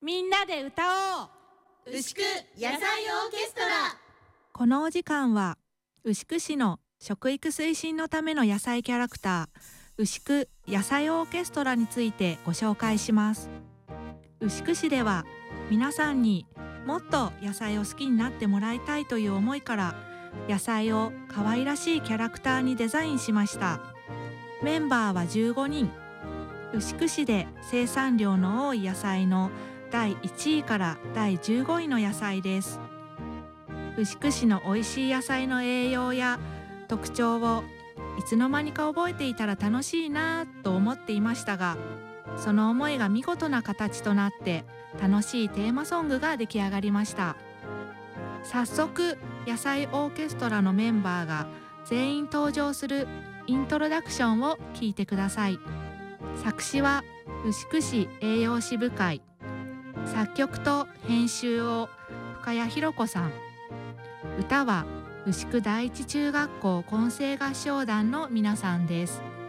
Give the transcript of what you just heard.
みんなで歌おう。 牛久野菜オーケストラ。 このお時間は牛久市の食育推進のための野菜キャラクター牛久野菜オーケストラについてご紹介します。牛久市では皆さんにもっと野菜を好きになってもらいたいという思いから野菜を可愛らしいキャラクターにデザインしました。メンバーは15人。牛久市で生産量の多い野菜の第1位から第15位の野菜です。牛久市の美味しい野菜の栄養や特徴をいつの間にか覚えていたら楽しいなぁと思っていましたが、その思いが見事な形となって楽しいテーマソングが出来上がりました。早速野菜オーケストラのメンバーが全員登場するイントロダクションを聞いてください。作詞は牛久市栄養士部会、作曲と編集を深谷弘子さん、歌は牛久第一中学校混声合唱団の皆さんです。